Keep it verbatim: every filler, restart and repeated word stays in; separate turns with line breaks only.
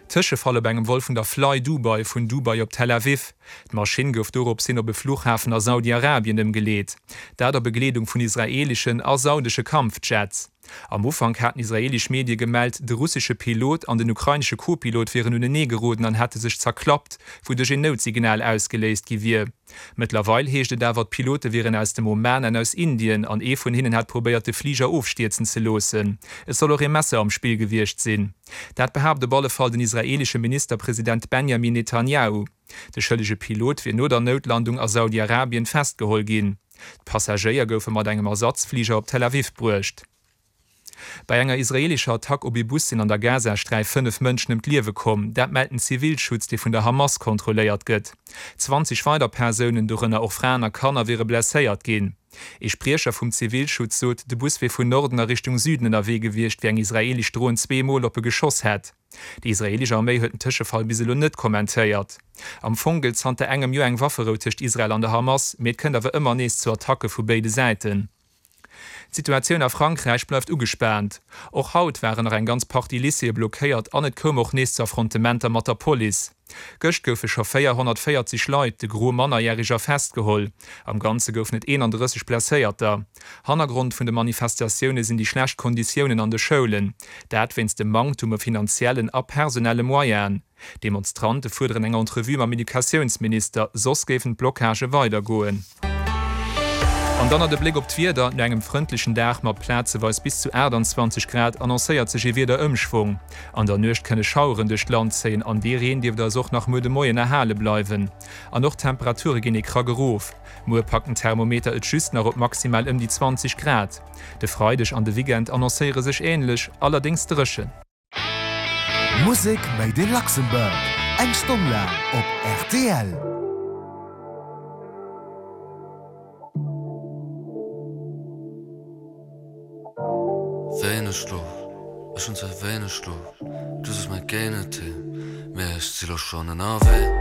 Tische falle beim Wolf von der Fly Dubai von Dubai op Tel Aviv. Die Maschine gouf dorop sinn op Flughafen aus Saudi-Arabien dem geleet. Da der Bekleedung von israelischen als saudische Kampfjets. Am Ufang hatten israelisch Medien gemeldet, der russische Pilot an den ukrainische Co-Pilot wären nun negeroden an hätte sich zerklappt, wo durch ein Notsignal ausgelöst gewir. Mittlerweile heeschte da wat Pilote wären aus dem Oman und aus Indien an e von hinnen hat probiert de Flieger aufstürzen zu losen. Es soll auch ein Messer am Spiel gewircht sinn. Dat behauptet Ballefall den israelische Ministerpräsident Benjamin Netanyahu. Der schëllige Pilot wird nur der Notlandung aus Saudi-Arabien festgeholt gin. Passagier goufe mat engem Ersatzflieger op Tel Aviv bruecht. Bei enger israelischer Attack op e Bussin an der Gazastreif fünf Mënschen im Liewe kom, dat melden Zivilschutz, die vun der Hamas kontrolléiert gëtt. zwanzig weiter Personen durch ënner och Franer Kanner wäre blesséiert gin. E Sprecher vum Zivilschutz sot, de Bus wie vun Nordener Richtung Süden in der Wege gewircht, wie eng israelisch Drohnen zweemal op e Geschoss hett. Die israelische Armee huet den Tischefall biselo net kommentéiert. Am Fungel zante engem Jo eng Wafferotecht Israel an der Hamas, met kënnt awer immer nees zur Attacke vu beide Seiten. Die Situation a Frankreich bleibt ugespernt. Auch haut waren noch ein ganz Parti Lycée blockiert, an net kom auch nächste Affrontementer mat der Police. Göcht goufe scho vierhundertvierzig Leute de gro Mannerjähriger festgeholt. Am ganze gouf net einunddreißig Placéierter. Hannergrund vun de Manifestationune sind die schlecht Konditionen an de Schulen. Dat wenns dem Mangtum finanziellen a personelle Moyen. Demonstrante fuderen enger Entrevue am Medikationsminister, sos gefen Blockage weitergoen. Und dann hat der Blick op d'Wieder in engem freundlichen Dach mat Plätze weis bis zu einundzwanzig Grad annoncéiert sich wieder Umschwung. An der Nøcht könne Schauren durch Land sehen, an die Rehen, die der Such nach Müde Moien erhale bleiben. An noch Temperature gehen krageruf. Mo packen Thermometer et schüst nach op maximal um die zwanzig Grad. De Freudech an de Weekend annoncéiere sich ähnlich, allerdings drschen.
Musik bei den Luxemburg. Eng Stummler op R T L.
Venusstoff, es schon zwei Venusstoff. Du bist mein Genete, mehr ist sie doch schon ein A W.